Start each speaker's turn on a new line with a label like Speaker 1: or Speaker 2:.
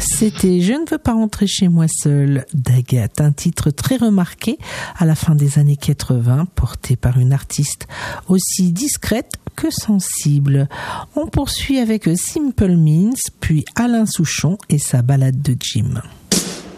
Speaker 1: C'était « Je ne veux pas rentrer chez moi seule » d'Agathe, un titre très remarqué à la fin des années 80, porté par une artiste aussi discrète que sensible. On poursuit avec Simple Minds, puis Alain Souchon et sa balade de Jim.